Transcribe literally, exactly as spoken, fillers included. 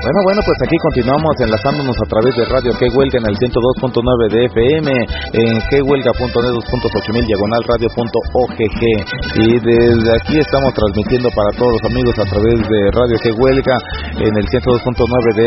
Bueno, bueno, pues aquí continuamos enlazándonos a través de Radio Que Huelga en el ciento dos punto nueve de F M, en que huelga punto net, dos punto ocho mil, diagonal radio punto o g g. Y desde aquí estamos transmitiendo para todos los amigos a través de Radio Que Huelga en el ciento dos punto nueve de